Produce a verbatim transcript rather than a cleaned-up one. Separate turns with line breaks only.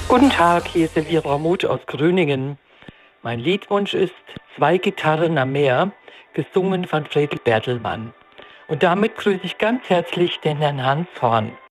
Guten Tag, hier ist Elvira Muth aus Gröningen. Mein Liedwunsch ist Zwei Gitarren am Meer, gesungen von Fredl Bertelmann. Und damit grüße ich ganz herzlich den Herrn Hans Horn.